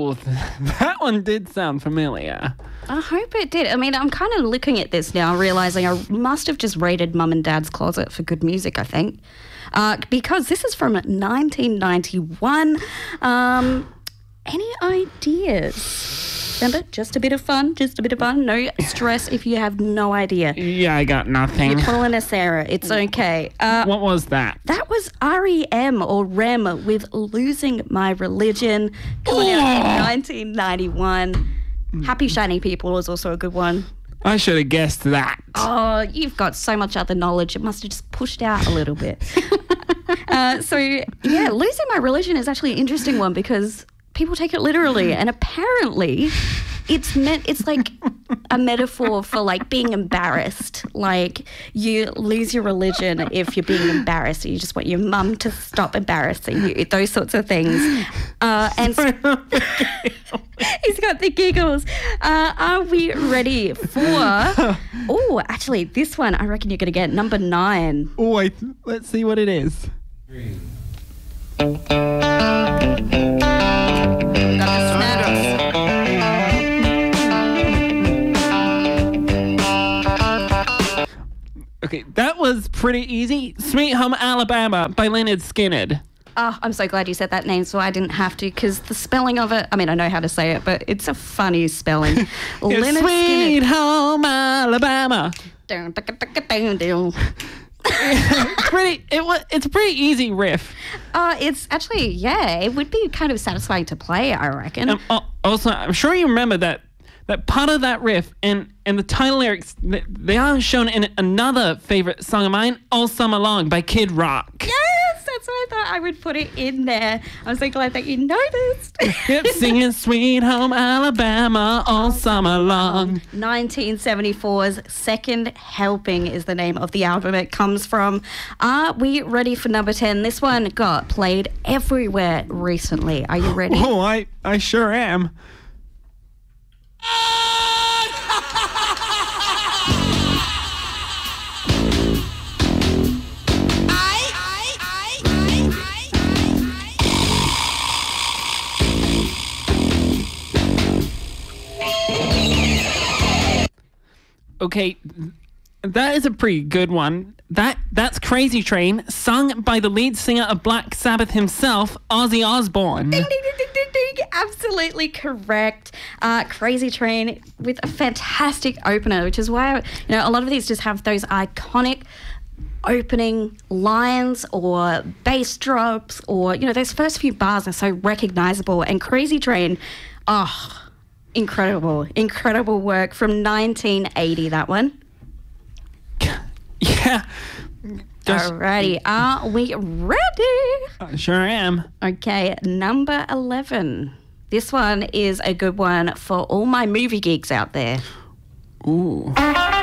Oh, that one did sound familiar. I hope it did. I mean, I'm kind of looking at this now, realising I must have just raided Mum and Dad's closet for good music, I think. Because this is from 1991. Any ideas? Remember, just a bit of fun. No stress if you have no idea. Yeah, I got nothing. You're pulling a Sarah. It's okay. What was that? That was REM or REM with Losing My Religion, coming out in 1991. Happy Shiny People is also a good one. I should have guessed that. Oh, you've got so much other knowledge. It must have just pushed out a little bit. Losing My Religion is actually an interesting one because people take it literally, and apparently it's like a metaphor for like being embarrassed. Like you lose your religion if you're being embarrassed. You just want your mum to stop embarrassing you. Those sorts of things. And he's got the giggles. Are we ready for? Oh, actually, this one I reckon you're going to get number 9. Oh, let's see what it is. Okay, that was pretty easy. Sweet Home Alabama by Lynyrd Skynyrd. Oh, I'm so glad you said that name so I didn't have to, because the spelling of it, I mean, I know how to say it, but it's a funny spelling. Lynyrd Sweet Home Alabama. It's a pretty easy riff. It's actually, it would be kind of satisfying to play, I reckon. Also, I'm sure you remember that part of that riff and the title lyrics, they are shown in another favorite song of mine, All Summer Long by Kid Rock. Yes, that's why I thought I would put it in there. I'm so glad that you noticed. Yep, singing Sweet Home Alabama all summer long. 1974's Second Helping is the name of the album it comes from. Are we ready for number 10? This one got played everywhere recently. Are you ready? Oh, I sure am. Okay, that is a pretty good one. That's Crazy Train, sung by the lead singer of Black Sabbath himself, Ozzy Osbourne. Ding, ding, ding, ding, ding, ding. Absolutely correct. Crazy Train with a fantastic opener, which is why, a lot of these just have those iconic opening lines or bass drops or, those first few bars are so recognizable. And Crazy Train, incredible work from 1980, that one. Yeah. Alrighty, are we ready? Sure am. Okay, number 11. This one is a good one for all my movie geeks out there. Ooh.